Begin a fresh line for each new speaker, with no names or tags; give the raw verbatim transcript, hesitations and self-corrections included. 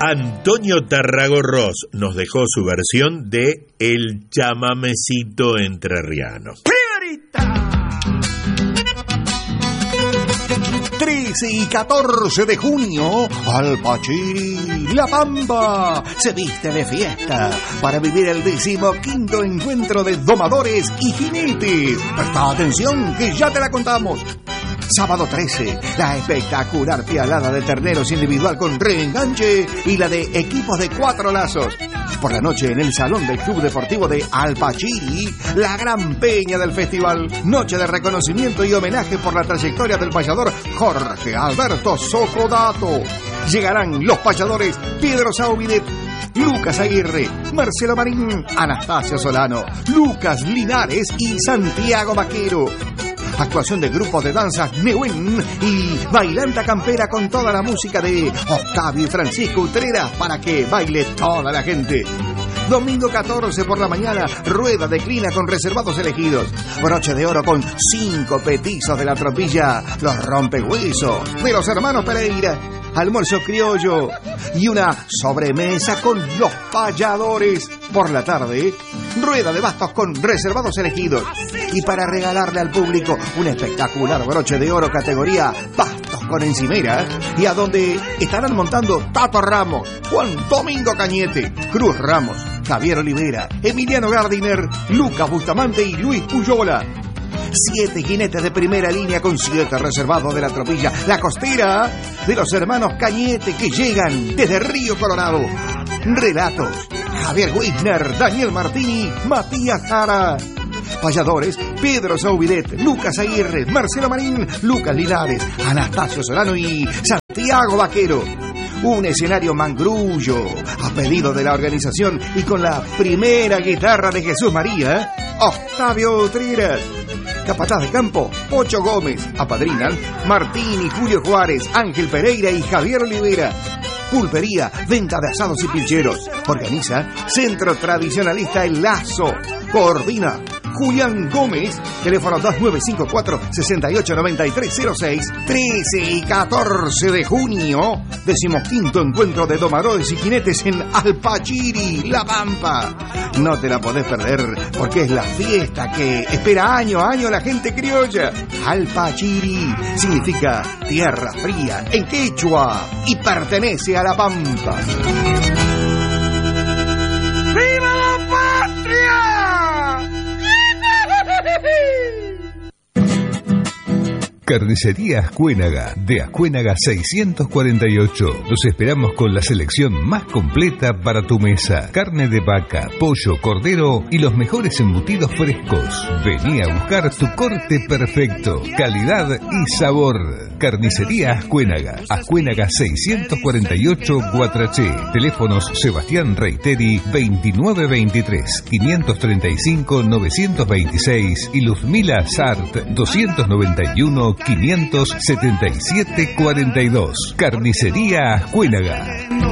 Antonio Tarragorros nos dejó su versión de El chamamecito entrerriano.
trece y catorce de junio, Alpachiri, La Pampa, se viste de fiesta para vivir el decimoquinto encuentro de domadores y jinetes. Presta atención que ya te la contamos. Sábado trece, la espectacular pialada de terneros individual con reenganche y la de equipos de cuatro lazos. Por la noche en el salón del Club Deportivo de Alpachiri, la gran peña del festival. Noche de reconocimiento y homenaje por la trayectoria del payador Jorge Alberto Socodato. Llegarán los payadores Pedro Saubidet, Lucas Aguirre, Marcelo Marín, Anastasio Solano, Lucas Linares y Santiago Vaquero. Actuación de grupos de danzas Neuén y Bailanta Campera con toda la música de Octavio y Francisco Utrera para que baile toda la gente. Domingo catorce por la mañana, rueda de clina con reservados elegidos. Broche de oro con cinco petizos de la tropilla, los rompehuesos de los hermanos Pereira. Almuerzo criollo y una sobremesa con los payadores. Por la tarde, rueda de bastos con reservados elegidos. Y para regalarle al público un espectacular broche de oro categoría bastos con encimera, y a donde estarán montando Tato Ramos, Juan Domingo Cañete, Cruz Ramos, Javier Olivera, Emiliano Gardiner, Lucas Bustamante y Luis Puyola. Siete jinetes de primera línea con siete reservados de la tropilla La Costera de los hermanos Cañete que llegan desde Río Colorado. Relatos: Javier Wisner, Daniel Martini, Matías Jara. Payadores: Pedro Saubidet, Lucas Aguirre, Marcelo Marín, Lucas Linares, Anastasio Solano y Santiago Vaquero. Un escenario mangrullo a pedido de la organización y con la primera guitarra de Jesús María, Octavio Utrera. Capataz de campo, Pocho Gómez. Apadrinan Martín y Julio Juárez, Ángel Pereira y Javier Olivera. Pulpería, venta de asados y pilcheros. Organiza Centro Tradicionalista El Lazo. Coordina Julián Gómez. Teléfono dos nueve cinco cuatro, seis ocho nueve tres cero seis. trece y catorce de junio, decimoquinto encuentro de domadores y jinetes en Alpachiri, La Pampa. No te la podés perder porque es la fiesta que espera año a año la gente criolla. Alpachiri significa tierra fría en quechua y pertenece a La Pampa.
¡Viva la patria!
Carnicería Ascuénaga, de Ascuénaga seiscientos cuarenta y ocho. Los esperamos con la selección más completa para tu mesa. Carne de vaca, pollo, cordero y los mejores embutidos frescos. Vení a buscar tu corte perfecto, calidad y sabor. Carnicería Ascuénaga, Ascuénaga seiscientos cuarenta y ocho, Guatraché. Teléfonos: Sebastián Reiteri veintinueve veintitrés, quinientos treinta y cinco, novecientos veintiséis y Luzmila Sart doscientos noventa y uno, quinientos setenta y siete cuarenta y dos. Carnicería Ascuénaga.